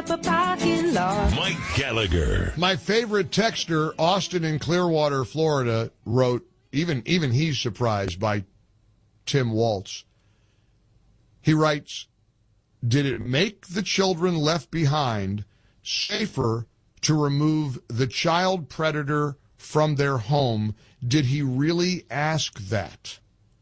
up a parking lot. Mike Gallagher. My favorite texter, Austin in Clearwater, Florida, wrote, even he's surprised by Tim Waltz. He writes, did it make the children left behind safer to remove the child predator from their home? Did he really ask that?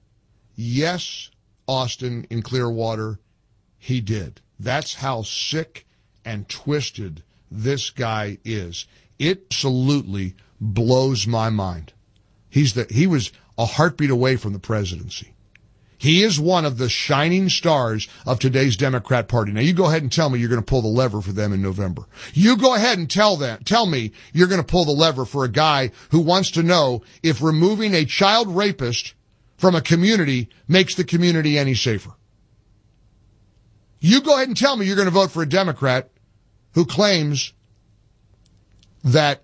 Yes, Austin in Clearwater, he did. That's how sick and twisted this guy is. It absolutely blows my mind. He was a heartbeat away from the presidency. He is one of the shining stars of today's Democrat Party. Now, you go ahead and tell me you're going to pull the lever for them in November. You go ahead and tell me you're going to pull the lever for a guy who wants to know if removing a child rapist from a community makes the community any safer. You go ahead and tell me you're going to vote for a Democrat who claims that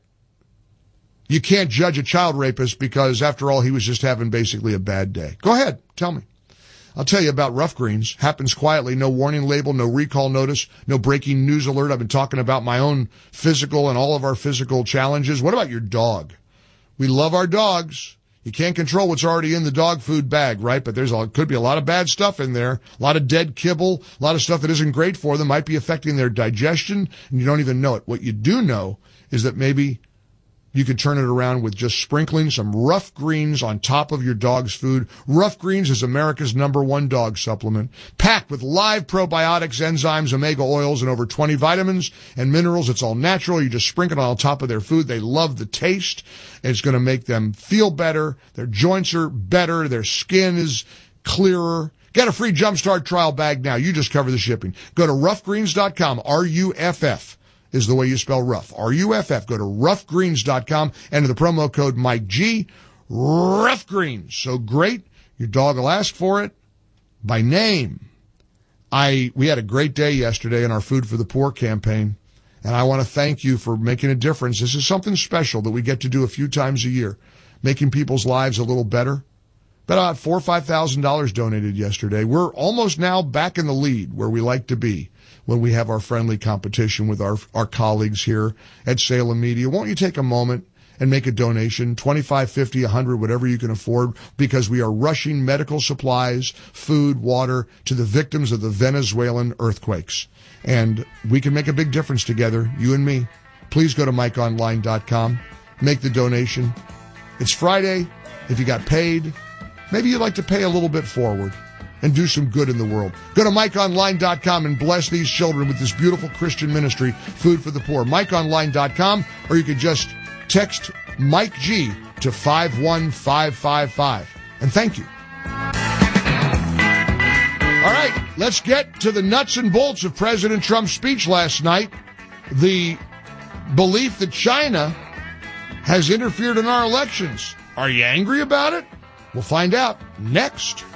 you can't judge a child rapist because, after all, he was just having basically a bad day. Go ahead, tell me. I'll tell you about Rough Greens. Happens quietly, no warning label, no recall notice, no breaking news alert. I've been talking about my own physical and all of our physical challenges. What about your dog? We love our dogs. You can't control what's already in the dog food bag, right? But could be a lot of bad stuff in there, a lot of dead kibble, a lot of stuff that isn't great for them, might be affecting their digestion, and you don't even know it. What you do know is that maybe you could turn it around with just sprinkling some Rough Greens on top of your dog's food. Rough Greens is America's #1 dog supplement, packed with live probiotics, enzymes, omega oils, and over 20 vitamins and minerals. It's all natural. You just sprinkle it on top of their food. They love the taste. It's going to make them feel better. Their joints are better. Their skin is clearer. Get a free Jumpstart trial bag now. You just cover the shipping. Go to roughgreens.com, RUFF. is the way you spell rough. RUFF. Go to roughgreens.com. Enter the promo code Mike G. Rough Greens. So great. Your dog will ask for it by name. We had a great day yesterday in our Food for the Poor campaign, and I want to thank you for making a difference. This is something special that we get to do a few times a year, making people's lives a little better. But about $4,000 or $5,000 donated yesterday. We're almost now back in the lead where we like to be when we have our friendly competition with our colleagues here at Salem Media. Won't you take a moment and make a donation, $25, $50, $100, whatever you can afford, because we are rushing medical supplies, food, water to the victims of the Venezuelan earthquakes. And we can make a big difference together, you and me. Please go to MikeOnline.com, make the donation. It's Friday. If you got paid, maybe you'd like to pay a little bit forward and do some good in the world. Go to MikeOnline.com and bless these children with this beautiful Christian ministry, Food for the Poor. MikeOnline.com, or you could just text Mike G to 51555. And thank you. All right, let's get to the nuts and bolts of President Trump's speech last night. The belief that China has interfered in our elections. Are you angry about it? We'll find out next.